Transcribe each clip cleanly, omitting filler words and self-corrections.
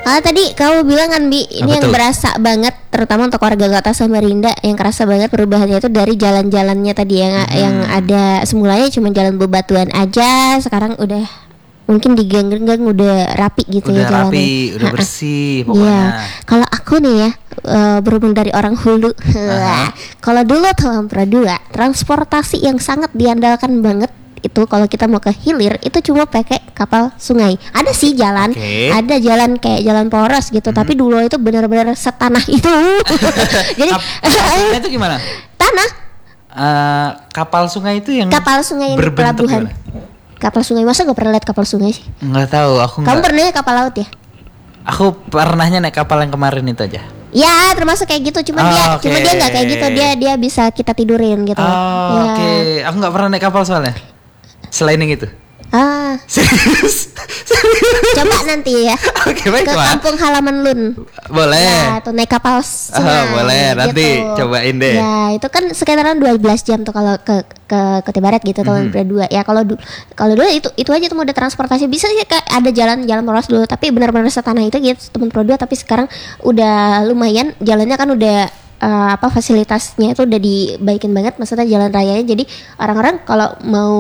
Tadi kamu bilang kan Bi, ini Apa yang tuh? berasa banget, terutama untuk warga Kota Samarinda, yang kerasa banget perubahannya itu dari jalan-jalannya tadi yang ada semulanya cuma jalan bebatuan aja, sekarang udah mungkin di gang-gang udah rapi gitu Udah ya jalannya. rapi, udah bersih Iya, pokoknya. kalau aku nih ya, berhubung dari orang hulu, kalau dulu tahun Pradua, transportasi yang sangat diandalkan banget itu kalau kita mau ke hilir itu cuma pakai kapal sungai. Ada sih jalan, Oke. ada jalan kayak jalan poros gitu, tapi dulu itu benar-benar setanah itu. Jadi Kapal itu gimana? tanah, Kapal sungai itu yang kapal sungai yang di berbentuk pelabuhan. gimana? Kapal sungai, masa gak pernah lihat kapal sungai sih? Nggak tahu, aku Kamu nggak. pernah ya kapal laut ya? Aku pernahnya naik kapal yang kemarin itu aja. Ya termasuk kayak gitu, cuman Oh, dia oke. nggak kayak gitu, dia bisa kita tidurin gitu. Oh, Ya. oke. Aku nggak pernah naik kapal soalnya. Selain yang itu. Serius? Coba nanti ya Oke, baik, ke Ma. kampung halaman Lun. Boleh. Ya, tuh naik kapal sungai. Boleh, nanti cobain deh. Ya, itu kan sekitaran 12 jam tuh kalau ke Kota Barat gitu tahun berdua. Ya kalau dulu itu aja tuh mode transportasi. Bisa sih kayak ada jalan poros dulu, tapi benar-benar setanah itu gitu teman Pro 2, tapi sekarang udah lumayan jalannya kan udah fasilitasnya itu udah dibaikin banget, maksudnya jalan rayanya. Jadi orang-orang kalau mau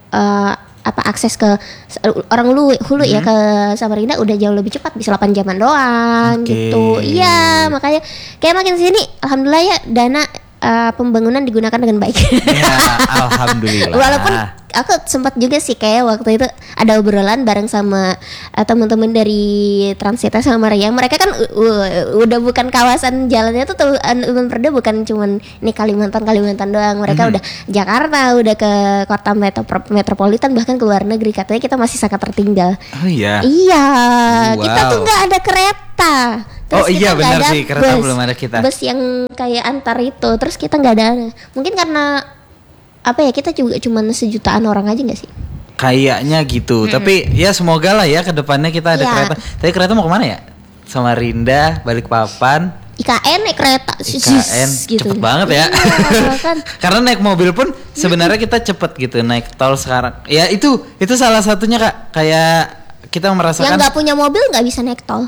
akses ke orang hulu ya ke Samarinda udah jauh lebih cepat, bisa 8 jaman doang Oke. gitu. Iya, makanya kayak makin sini alhamdulillah ya dana pembangunan digunakan dengan baik. Ya, alhamdulillah. Walaupun aku sempat juga sih kayak waktu itu ada obrolan bareng sama teman-teman dari Transita sama Riang. Mereka kan udah bukan kawasan jalannya tuh Perda bukan cuman ini Kalimantan doang. Mereka udah Jakarta, udah ke kota metropolitan, bahkan ke luar negeri. Katanya kita masih sangat tertinggal. Oh iya. Iya, Wow. kita tuh nggak ada kereta. Oh iya, kita nggak benar ada sih, kereta belum ada kita. Bus yang kayak antar itu, terus kita nggak ada. Mungkin karena kita juga cuma sejutaan orang aja nggak sih? Kayaknya gitu. Tapi ya semoga lah ya kedepannya kita ada Iya. kereta. Tapi kereta mau kemana ya? Samarinda, Balikpapan, IKN naik kereta, IKN, gitu. cepet banget ya. Iya, kan. Karena naik mobil pun sebenarnya kita cepet gitu, naik tol sekarang. Ya itu salah satunya Kak. Kayak kita Yang merasakan. nggak punya mobil nggak bisa naik tol.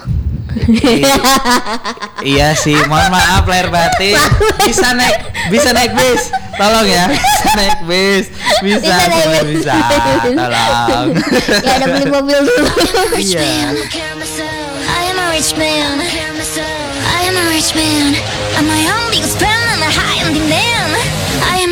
Iya sih, mohon maaf lahir batin. Bisa naik bis. Tolong ya, bisa naik bis. Bisa, naik semua bis. bisa. Tolong. Ya ada beli mobil dulu. Iya. I am a rich man. I am a rich man. And my only spend and a high on demand.